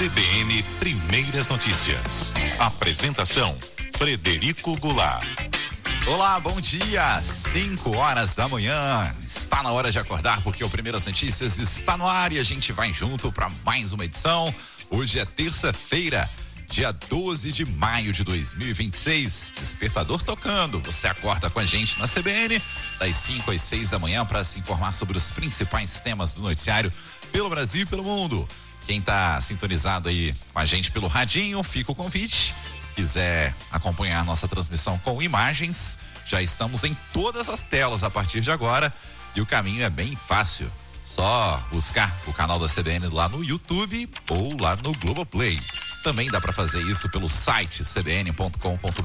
CBN Primeiras Notícias. Apresentação: Frederico Goulart. Olá, bom dia, 5 horas da manhã, está na hora de acordar porque o Primeiras Notícias está no ar e a gente vai junto para mais uma edição. Hoje é terça-feira, dia 12 de maio de 2026, despertador tocando, você acorda com a gente na CBN das 5 às 6 da manhã para se informar sobre os principais temas do noticiário pelo Brasil e pelo mundo. Quem está sintonizado aí com a gente pelo radinho, fica o convite. Quiser acompanhar nossa transmissão com imagens, já estamos em todas as telas a partir de agora e o caminho é bem fácil. Só buscar o canal da CBN lá no YouTube ou lá no Globoplay. Também dá para fazer isso pelo site cbn.com.br,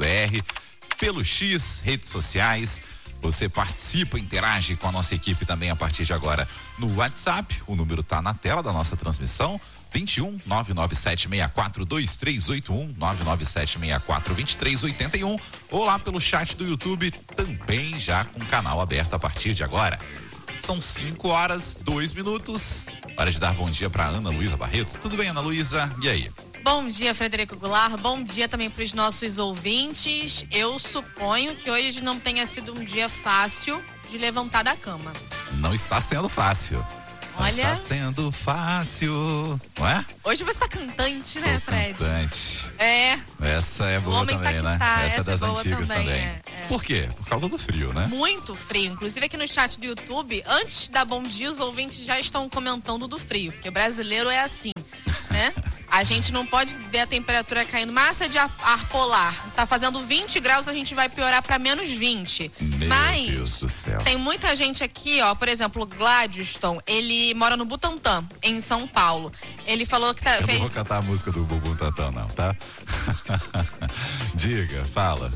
pelo X, redes sociais. Você participa, interage com a nossa equipe também a partir de agora no WhatsApp. O número tá na tela da nossa transmissão. 21 99764 2381 99764 2381 ou lá pelo chat do YouTube, também já com o canal aberto a partir de agora. São 5 horas, 2 minutos. Hora de dar bom dia para Ana Luísa Barreto. Tudo bem, Ana Luísa? E aí? Bom dia, Frederico Goulart. Bom dia também para os nossos ouvintes. Eu suponho que hoje não tenha sido um dia fácil de levantar da cama. Não está sendo fácil. Olha, está sendo fácil, não é? Hoje você tá cantante, né, Fred? Cantante. É. Essa é boa também, né? Essa é das antigas também. Por quê? Por causa do frio, né? Muito frio. Inclusive aqui no chat do YouTube, antes de dar bom dia, os ouvintes já estão comentando do frio, porque o brasileiro é assim, né? A gente não pode ver a temperatura caindo. Massa de ar polar. Tá fazendo 20 graus, a gente vai piorar para menos 20. Meu Deus do céu. Tem muita gente aqui, ó. Por exemplo, o Gladstone, ele mora no Butantã, em São Paulo. Ele falou que Eu não vou cantar a música do Bumbum Tantão, não, tá? Diga, fala.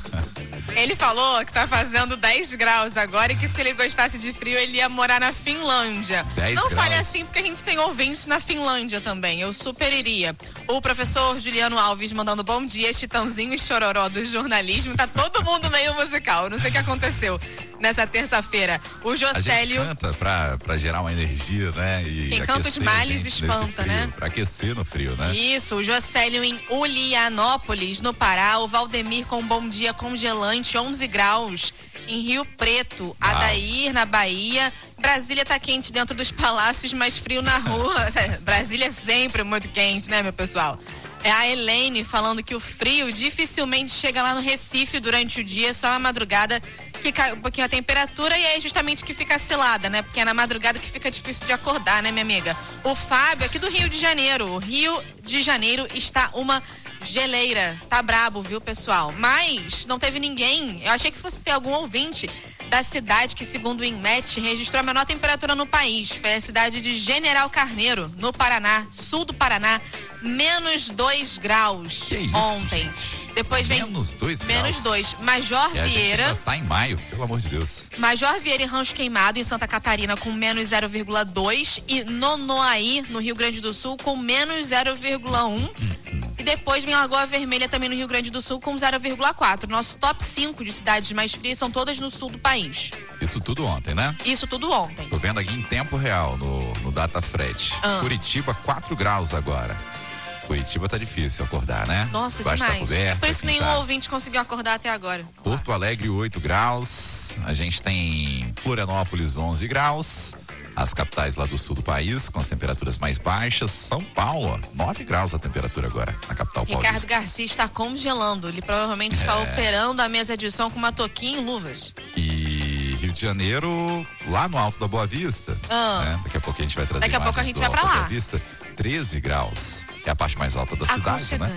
Ele falou que tá fazendo 10 graus agora e que se ele gostasse de frio, ele ia morar na Finlândia. 10 não graus. fale assim, porque a gente tem ouvintes na Finlândia também. Eu super iria. O professor Juliano Alves mandando bom dia, Chitãozinho e Chororó do jornalismo. Tá todo mundo meio musical. Não sei o que aconteceu nessa terça-feira. O Jocélio... A gente canta pra gerar uma energia, né? E quem canta os males espanta, né? Pra aquecer no frio, né? Isso, o Jocélio em Ulianópolis, no Pará. O Valdemir com bom dia congelante, 11 graus. Em Rio Preto, Adair, na Bahia. Brasília tá quente dentro dos palácios, mas frio na rua. Brasília é sempre muito quente, né, meu pessoal? É a Elaine falando que o frio dificilmente chega lá no Recife durante o dia, só na madrugada que cai um pouquinho a temperatura e aí justamente que fica selada, né? Porque é na madrugada que fica difícil de acordar, né, minha amiga? O Fábio aqui do Rio de Janeiro. O Rio de Janeiro está uma geleira. Tá brabo, viu, pessoal? Mas não teve ninguém. Eu achei que fosse ter algum ouvinte da cidade que, segundo o INMET, registrou a menor temperatura no país. Foi a cidade de General Carneiro, no Paraná, sul do Paraná. Menos 2 graus que isso, ontem. Gente? Depois vem menos 2 graus. Menos 2. Major e a Vieira. Gente ainda tá em maio, pelo amor de Deus. Major Vieira e Rancho Queimado, em Santa Catarina, com menos 0,2. E Nonoaí, no Rio Grande do Sul, com menos 0,1. E depois vem Lagoa Vermelha, também no Rio Grande do Sul, com 0,4. Nosso top 5 de cidades mais frias são todas no sul do país. Isso tudo ontem, né? Isso tudo ontem. Tô vendo aqui em tempo real, no Data Fred. Curitiba, 4 graus agora. Curitiba tá difícil acordar, né? Nossa, demais. demais. Tá coberto, por isso nenhum ouvinte conseguiu acordar até agora. Porto Alegre, 8 graus. A gente tem Florianópolis, 11 graus. As capitais lá do sul do país, com as temperaturas mais baixas. São Paulo, 9 graus a temperatura agora, na capital paulista. Ricardo Garcia está congelando. Ele provavelmente está operando a mesa de som com uma touquinha e luvas. E Rio de Janeiro, lá no Alto da Boa Vista. Né? Daqui a pouco a gente vai trazer Daqui a pouco a gente vai pra lá. lá. 13 graus, que é a parte mais alta da cidade, né?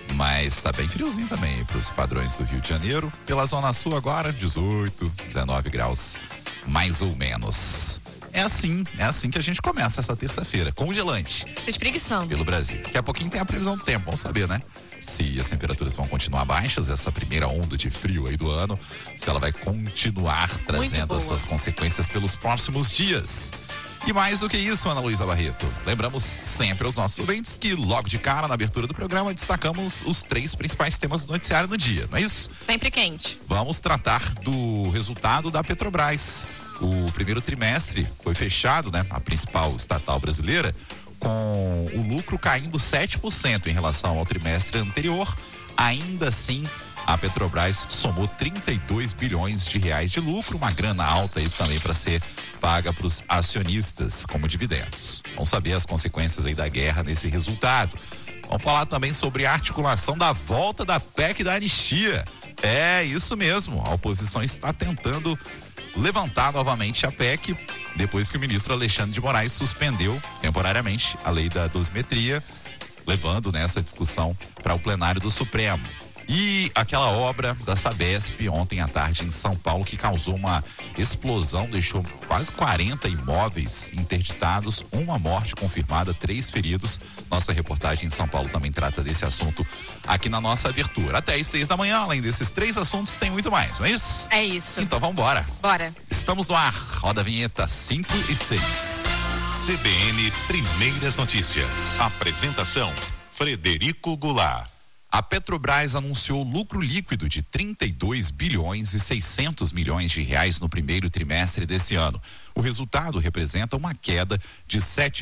Mas tá bem friozinho também pros padrões do Rio de Janeiro. Pela Zona Sul agora, 18, 19 graus, mais ou menos. É assim que a gente começa essa terça-feira, congelante. Se espreguiçando. Pelo Brasil. Daqui a pouquinho tem a previsão do tempo, vamos saber, né? Se as temperaturas vão continuar baixas, essa primeira onda de frio aí do ano, se ela vai continuar trazendo as suas consequências pelos próximos dias. E mais do que isso, Ana Luísa Barreto, lembramos sempre aos nossos ouvintes que logo de cara, na abertura do programa, destacamos os 3 principais temas do noticiário no dia, não é isso? Sempre quente. Vamos tratar do resultado da Petrobras. O primeiro trimestre foi fechado, né? A principal estatal brasileira, com o lucro caindo 7% em relação ao trimestre anterior. Ainda assim, a Petrobras somou 32 bilhões de reais de lucro, uma grana alta aí também para ser paga para os acionistas como dividendos. Vamos saber as consequências aí da guerra nesse resultado. Vamos falar também sobre a articulação da volta da PEC da anistia. É isso mesmo, a oposição está tentando levantar novamente a PEC depois que o ministro Alexandre de Moraes suspendeu temporariamente a lei da dosimetria, levando nessa discussão para o plenário do Supremo. E aquela obra da Sabesp ontem à tarde em São Paulo que causou uma explosão, deixou quase 40 imóveis interditados, uma morte confirmada, 3 feridos. Nossa reportagem em São Paulo também trata desse assunto aqui na nossa abertura. Até às 6 da manhã, além desses 3 assuntos, tem muito mais, não é isso? É isso. Então vamos embora. Bora. Estamos no ar, roda a vinheta 5 e 6. CBN Primeiras Notícias. Apresentação: Frederico Goulart. A Petrobras anunciou lucro líquido de 32 bilhões e 600 milhões de reais no primeiro trimestre desse ano. O resultado representa uma queda de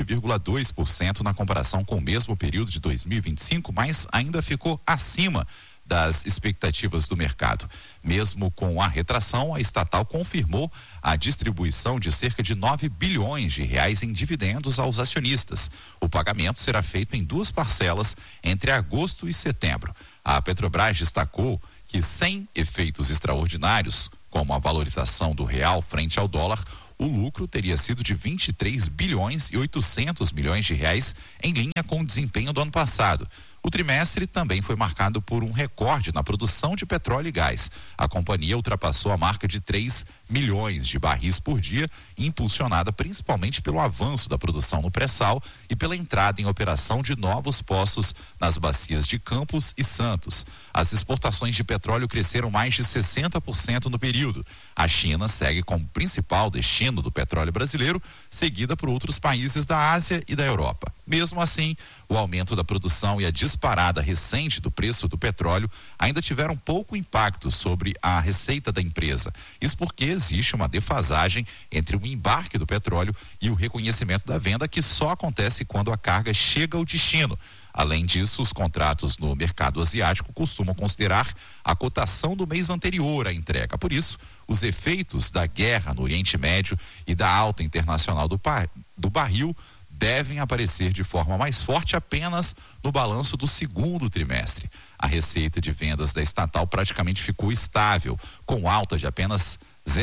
7,2% na comparação com o mesmo período de 2025, mas ainda ficou acima das expectativas do mercado. Mesmo com a retração, a estatal confirmou a distribuição de cerca de 9 bilhões de reais em dividendos aos acionistas. O pagamento será feito em 2 parcelas entre agosto e setembro. A Petrobras destacou que, sem efeitos extraordinários, como a valorização do real frente ao dólar, o lucro teria sido de 23 bilhões e 800 milhões de reais, em linha com o desempenho do ano passado. O trimestre também foi marcado por um recorde na produção de petróleo e gás. A companhia ultrapassou a marca de 3 milhões de barris por dia, impulsionada principalmente pelo avanço da produção no pré-sal e pela entrada em operação de novos poços nas bacias de Campos e Santos. As exportações de petróleo cresceram mais de 60% no período. A China segue como principal destino do petróleo brasileiro, seguida por outros países da Ásia e da Europa. Mesmo assim, o aumento da produção e a disparada recente do preço do petróleo ainda tiveram pouco impacto sobre a receita da empresa. Isso porque existe uma defasagem entre o embarque do petróleo e o reconhecimento da venda, que só acontece quando a carga chega ao destino. Além disso, os contratos no mercado asiático costumam considerar a cotação do mês anterior à entrega. Por isso, os efeitos da guerra no Oriente Médio e da alta internacional do barril devem aparecer de forma mais forte apenas no balanço do segundo trimestre. A receita de vendas da estatal praticamente ficou estável, com alta de apenas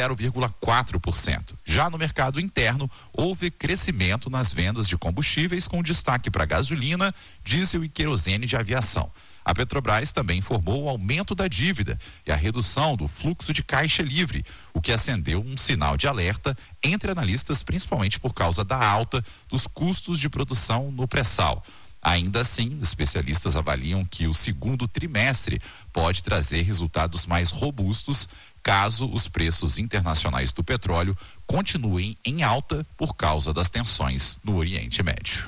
0,4%. Já no mercado interno, houve crescimento nas vendas de combustíveis, com destaque para gasolina, diesel e querosene de aviação. A Petrobras também informou o aumento da dívida e a redução do fluxo de caixa livre, o que acendeu um sinal de alerta entre analistas, principalmente por causa da alta dos custos de produção no pré-sal. Ainda assim, especialistas avaliam que o segundo trimestre pode trazer resultados mais robustos caso os preços internacionais do petróleo continuem em alta por causa das tensões no Oriente Médio.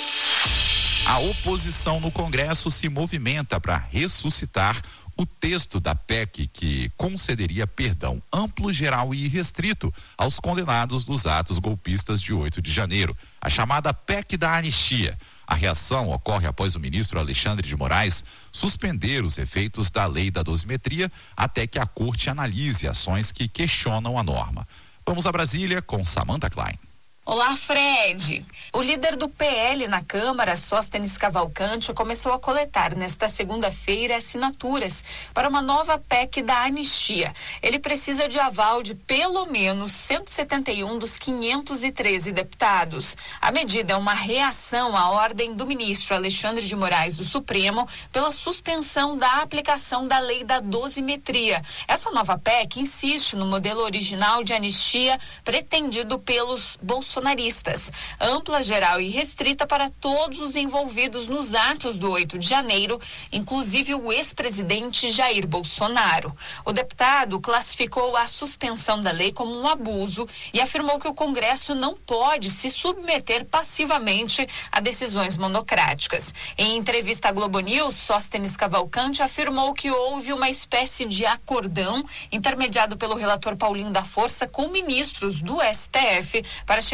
A oposição no Congresso se movimenta para ressuscitar o texto da PEC que concederia perdão amplo, geral e irrestrito aos condenados dos atos golpistas de 8 de janeiro, a chamada PEC da anistia. A reação ocorre após o ministro Alexandre de Moraes suspender os efeitos da lei da dosimetria até que a corte analise ações que questionam a norma. Vamos a Brasília com Samantha Klein. Olá, Fred. O líder do PL na Câmara, Sóstenes Cavalcante, começou a coletar nesta segunda-feira assinaturas para uma nova PEC da anistia. Ele precisa de aval de pelo menos 171 dos 513 deputados. A medida é uma reação à ordem do ministro Alexandre de Moraes do Supremo pela suspensão da aplicação da lei da dosimetria. Essa nova PEC insiste no modelo original de anistia pretendido pelos bolsonaristas, ampla, geral e restrita para todos os envolvidos nos atos do 8 de janeiro, inclusive o ex-presidente Jair Bolsonaro. O deputado classificou a suspensão da lei como um abuso e afirmou que o Congresso não pode se submeter passivamente a decisões monocráticas. Em entrevista à Globo News, Sóstenes Cavalcante afirmou que houve uma espécie de acordão intermediado pelo relator Paulinho da Força com ministros do STF para chegar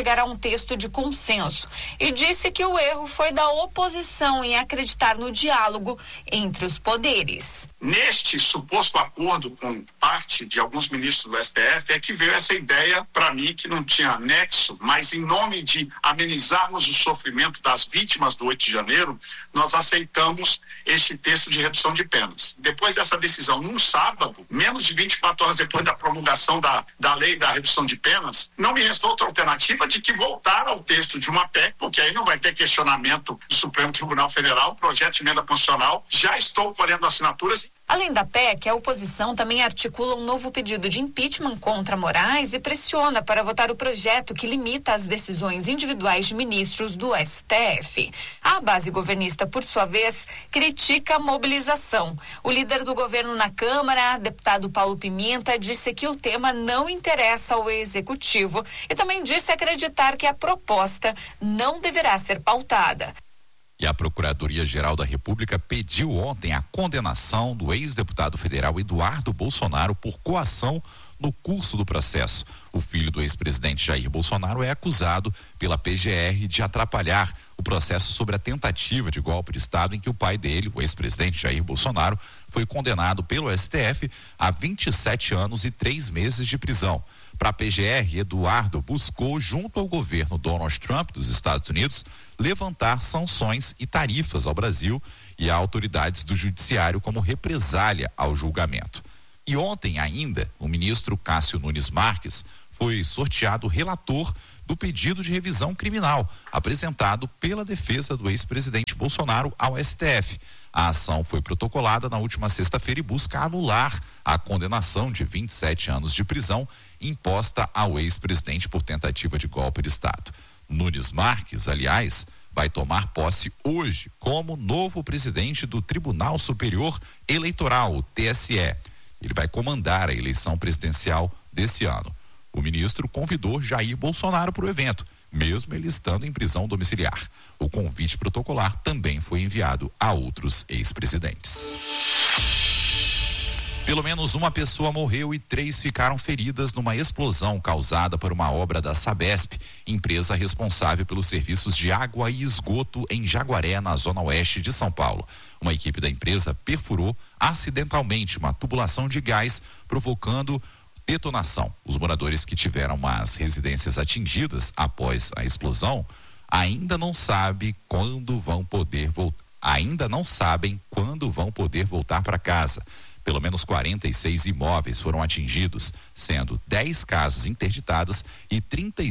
chegar a um texto de consenso e disse que o erro foi da oposição em acreditar no diálogo entre os poderes. Neste suposto acordo com parte de alguns ministros do STF é que veio essa ideia para mim que não tinha nexo, mas em nome de amenizarmos o sofrimento das vítimas do 8 de janeiro, nós aceitamos este texto de redução de penas. Depois dessa decisão, num sábado, menos de 24 horas depois da promulgação da lei da redução de penas, não me restou outra alternativa de que voltar ao texto de uma PEC, porque aí não vai ter questionamento do Supremo Tribunal Federal, projeto de emenda constitucional. Já estou colhendo assinaturas. Além da PEC, a oposição também articula um novo pedido de impeachment contra Moraes e pressiona para votar o projeto que limita as decisões individuais de ministros do STF. A base governista, por sua vez, critica a mobilização. O líder do governo na Câmara, deputado Paulo Pimenta, disse que o tema não interessa ao executivo e também disse acreditar que a proposta não deverá ser pautada. E a Procuradoria-Geral da República pediu ontem a condenação do ex-deputado federal Eduardo Bolsonaro por coação no curso do processo. O filho do ex-presidente Jair Bolsonaro é acusado pela PGR de atrapalhar o processo sobre a tentativa de golpe de Estado em que o pai dele, o ex-presidente Jair Bolsonaro, foi condenado pelo STF a 27 anos e 3 meses de prisão. Para a PGR, Eduardo buscou, junto ao governo Donald Trump dos Estados Unidos, levantar sanções e tarifas ao Brasil e a autoridades do judiciário como represália ao julgamento. E ontem ainda, o ministro Cássio Nunes Marques foi sorteado relator do pedido de revisão criminal apresentado pela defesa do ex-presidente Bolsonaro ao STF. A ação foi protocolada na última sexta-feira e busca anular a condenação de 27 anos de prisão imposta ao ex-presidente por tentativa de golpe de Estado. Nunes Marques, aliás, vai tomar posse hoje como novo presidente do Tribunal Superior Eleitoral, o TSE. Ele vai comandar a eleição presidencial desse ano. O ministro convidou Jair Bolsonaro para o evento, mesmo ele estando em prisão domiciliar. O convite protocolar também foi enviado a outros ex-presidentes. Pelo menos uma pessoa morreu e 3 ficaram feridas numa explosão causada por uma obra da Sabesp, empresa responsável pelos serviços de água e esgoto em Jaguaré, na zona oeste de São Paulo. Uma equipe da empresa perfurou acidentalmente uma tubulação de gás, provocando detonação. Os moradores que tiveram as residências atingidas após a explosão ainda não sabem quando vão poder voltar para casa. Pelo menos 46 imóveis foram atingidos, sendo 10 casas interditadas e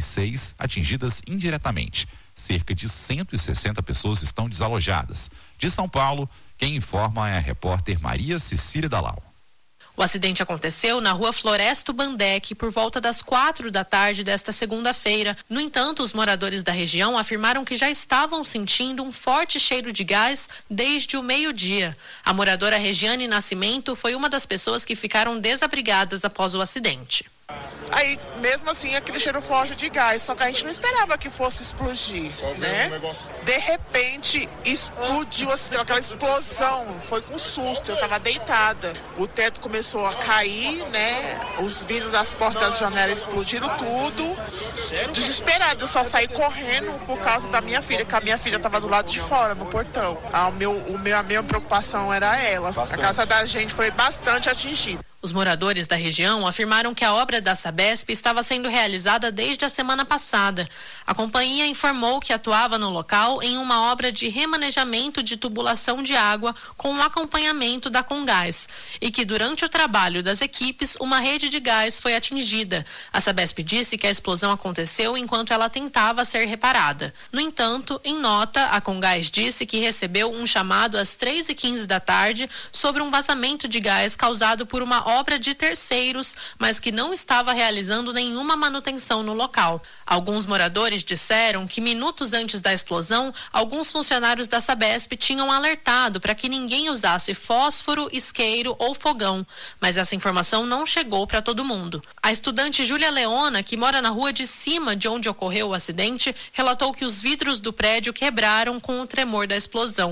36 atingidas indiretamente. Cerca de 160 pessoas estão desalojadas. De São Paulo, quem informa é a repórter Maria Cecília Dalal. O acidente aconteceu na rua Floresto Bandec por volta das 4 da tarde desta segunda-feira. No entanto, os moradores da região afirmaram que já estavam sentindo um forte cheiro de gás desde o meio-dia. A moradora Regiane Nascimento foi uma das pessoas que ficaram desabrigadas após o acidente. Aí, mesmo assim, aquele cheiro forte de gás, só que a gente não esperava que fosse explodir, né? De repente, explodiu, assim, aquela explosão, foi com susto, eu tava deitada. O teto começou a cair, né? Os vidros das portas das janelas explodiram tudo. Desesperada, eu só saí correndo por causa da minha filha, que a minha filha tava do lado de fora, no portão. A minha preocupação era ela. A casa da gente foi bastante atingida. Os moradores da região afirmaram que a obra da Sabesp estava sendo realizada desde a semana passada. A companhia informou que atuava no local em uma obra de remanejamento de tubulação de água com o acompanhamento da Comgás e que durante o trabalho das equipes uma rede de gás foi atingida. A Sabesp disse que a explosão aconteceu enquanto ela tentava ser reparada. No entanto, em nota, a Comgás disse que recebeu um chamado às 3h15 da tarde sobre um vazamento de gás causado por uma obra de terceiros, mas que não estava realizando nenhuma manutenção no local. Alguns moradores disseram que minutos antes da explosão, alguns funcionários da Sabesp tinham alertado para que ninguém usasse fósforo, isqueiro ou fogão, mas essa informação não chegou para todo mundo. A estudante Júlia Leona, que mora na rua de cima de onde ocorreu o acidente, relatou que os vidros do prédio quebraram com o tremor da explosão.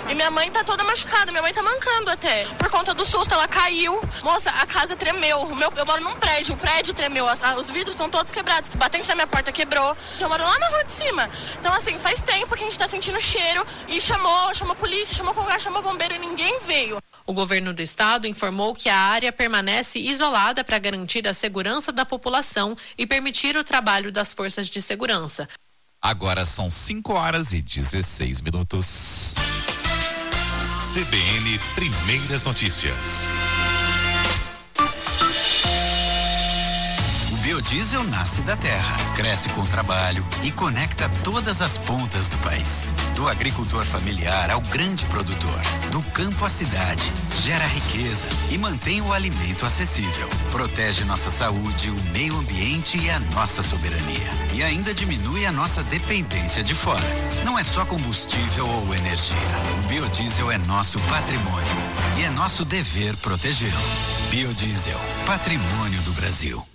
E minha mãe tá toda machucada, minha mãe tá mancando até. Por conta do susto, ela caiu. Moça, a casa tremeu. Eu moro num prédio, o prédio tremeu. Os vidros estão todos quebrados. O batente da minha porta quebrou. Eu moro lá na rua de cima. Então, assim, faz tempo que a gente tá sentindo cheiro e chamou a polícia, chamou Congás, chamou bombeiro e ninguém veio. O governo do estado informou que a área permanece isolada para garantir a segurança da população e permitir o trabalho das forças de segurança. Agora são 5h16. CBN Primeiras Notícias. O biodiesel nasce da terra, cresce com trabalho e conecta todas as pontas do país. Do agricultor familiar ao grande produtor, do campo à cidade, gera riqueza e mantém o alimento acessível. Protege nossa saúde, o meio ambiente e a nossa soberania. E ainda diminui a nossa dependência de fora. Não é só combustível ou energia. O biodiesel é nosso patrimônio e é nosso dever protegê-lo. Biodiesel, patrimônio do Brasil.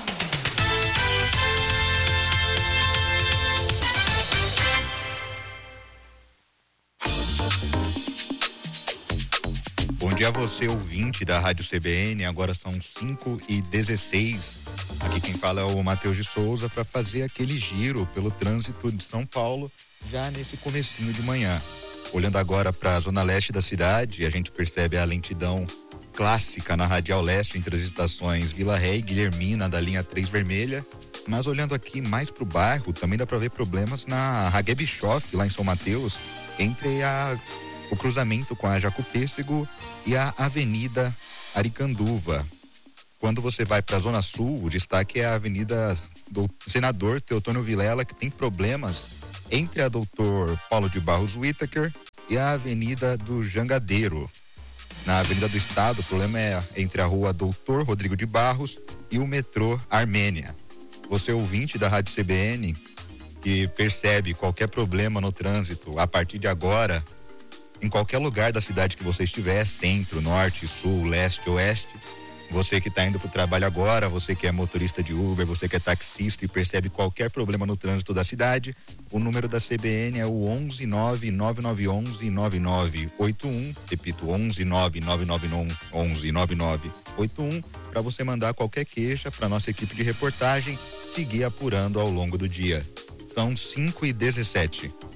Bom dia a você, ouvinte da Rádio CBN. Agora são 5h16. Aqui quem fala é o Matheus de Souza para fazer aquele giro pelo trânsito de São Paulo já nesse comecinho de manhã. Olhando agora para a zona leste da cidade, a gente percebe a lentidão clássica na Radial Leste entre as estações Vila Ré e Guilhermina da linha 3 vermelha. Mas olhando aqui mais para o bairro, também dá para ver problemas na Ragué Bischoff, lá em São Mateus, entre o cruzamento com a Jaco Pêssego e a Avenida Aricanduva. Quando você vai para a Zona Sul, o destaque é a Avenida do Senador Teotônio Vilela, que tem problemas entre a Doutor Paulo de Barros Whittaker e a Avenida do Jangadeiro. Na Avenida do Estado, o problema é entre a Rua Doutor Rodrigo de Barros e o metrô Armênia. Você, ouvinte da Rádio CBN, que percebe qualquer problema no trânsito, a partir de agora, em qualquer lugar da cidade que você estiver, centro, norte, sul, leste, oeste, você que está indo para o trabalho agora, você que é motorista de Uber, você que é taxista e percebe qualquer problema no trânsito da cidade, o número da CBN é o 11999119981, repito, 11999119981, para você mandar qualquer queixa para nossa equipe de reportagem seguir apurando ao longo do dia. São 5h17.